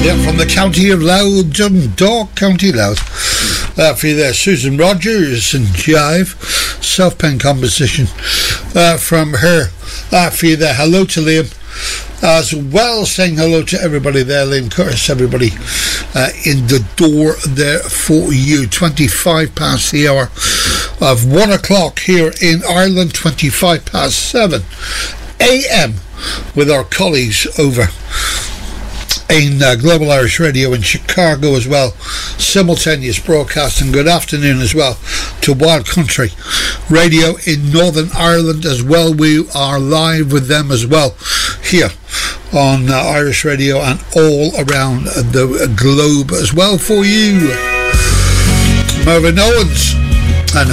Yeah, from the county of Louth, Dundalk, County Louth. For you there, Susan Rogers and Jive, self-pen composition from her. For you there, hello to Liam. As well, saying hello to everybody there, Liam Curtis, everybody in the door there for you. 25 past the hour of 1 o'clock here in Ireland, 25 past 7 a.m. with our colleagues over in Global Irish Radio in Chicago as well. Simultaneous broadcast, and good afternoon as well to Wild Country Radio in Northern Ireland as well. We are live with them as well here on Irish Radio and all around the globe as well for you. Mervyn Owens